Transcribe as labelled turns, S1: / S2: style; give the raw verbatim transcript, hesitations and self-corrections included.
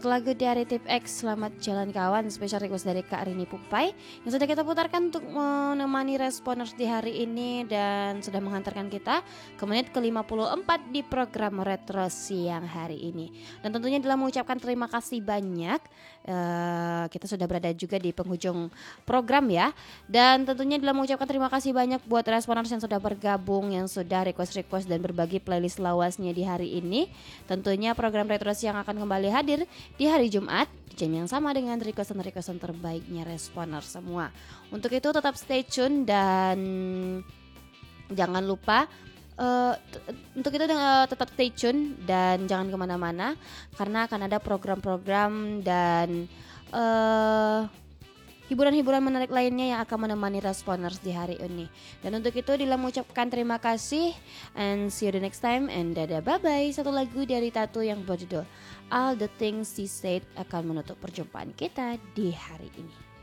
S1: Satu lagu dari Tip X, Selamat Jalan Kawan, special request dari Kak Rini Pupai yang sudah kita putarkan untuk menemani responers di hari ini dan sudah menghantarkan kita ke menit ke lima puluh empat di program Retro Siang hari ini. Dan tentunya dalam mengucapkan terima kasih banyak, uh, kita sudah berada juga di penghujung program ya. Dan tentunya dalam mengucapkan terima kasih banyak buat responers yang sudah bergabung, yang sudah request-request dan berbagi playlist lawasnya di hari ini. Tentunya program Retro Siang akan kembali hadir di hari Jumat di jam yang sama dengan requestan-requestan terbaiknya responer semua. Untuk itu tetap stay tune dan jangan lupa uh, t- untuk itu uh, tetap stay tune dan jangan kemana-mana karena akan ada program-program dan uh, hiburan-hiburan menarik lainnya yang akan menemani responers di hari ini. Dan untuk itu Dila mengucapkan terima kasih and see you the next time and dadah bye-bye. Satu lagu dari Tatu yang berjudul All the Things She Said akan menutup perjumpaan kita di hari ini.